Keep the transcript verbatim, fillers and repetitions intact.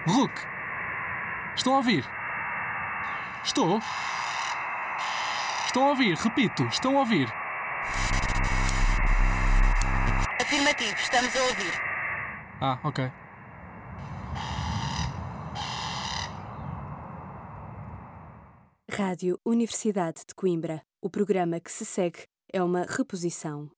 Hulk! Estão a ouvir? Estou? Estão a ouvir? Repito, estão a ouvir? Afirmativo, estamos a ouvir. Ah, ok. Rádio Universidade de Coimbra. O programa que se segue é uma reposição.